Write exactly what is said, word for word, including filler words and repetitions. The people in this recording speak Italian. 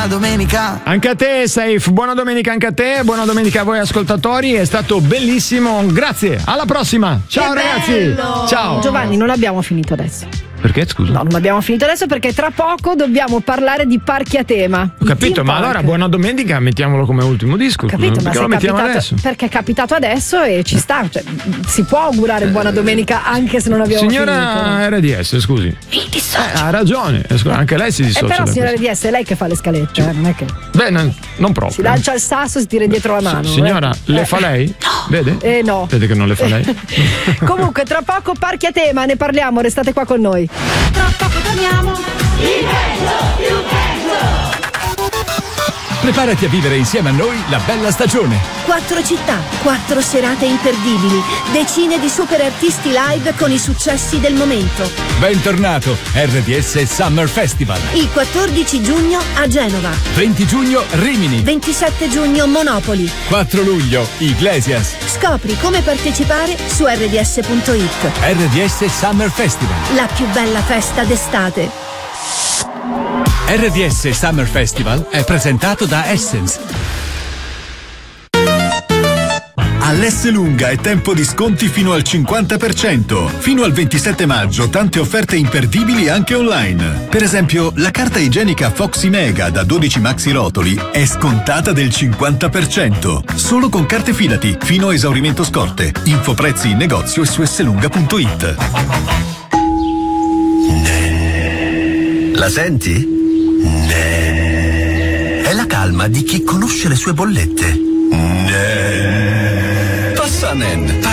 buona domenica. Anche a te, Safe, buona domenica anche a te, buona domenica a voi ascoltatori, è stato bellissimo, grazie, alla prossima, ciao che ragazzi, bello. ciao. Giovanni, non abbiamo finito adesso. Perché, scusa? No, non abbiamo finito adesso perché tra poco dobbiamo parlare di parchi a tema. Ho capito, ma allora buona domenica mettiamolo come ultimo disco. Capito, scusa, ma perché se lo è mettiamo capitato, adesso? perché è capitato adesso e ci sta, cioè, si può augurare buona domenica anche se non abbiamo Signora finito. R D S, scusi. Eh, ha ragione, anche lei si E dissocia. però da signora questo. R D S è lei che fa le scalette, eh, non è che Beh, non, non proprio. si lancia il sasso e si tira indietro la mano. Signora, eh. le Eh. fa lei? Vede? Eh no. Vede che non le fa lei? Comunque tra poco parchi a tema, ne parliamo, restate qua con noi. Tra poco torniamo. Il peggio, più peggio. Preparati a vivere insieme a noi la bella stagione. Quattro città, quattro serate imperdibili, decine di super artisti live con i successi del momento. Bentornato R D S Summer Festival. Il quattordici giugno a Genova, venti giugno Rimini. ventisette giugno Monopoli. quattro luglio Iglesias. Scopri come partecipare su R D S punto it. R D S Summer Festival. La più bella festa d'estate. R D S Summer Festival è presentato da Essence. All'Esselunga è tempo di sconti fino al cinquanta per cento. Fino al ventisette maggio tante offerte imperdibili anche online. Per esempio, la carta igienica Foxy Mega da dodici maxi rotoli è scontata del cinquanta per cento. Solo con carte Fidati, fino a esaurimento scorte. Info prezzi in negozio e su esselunga punto it. La senti? È la calma di chi conosce le sue bollette. Passanen.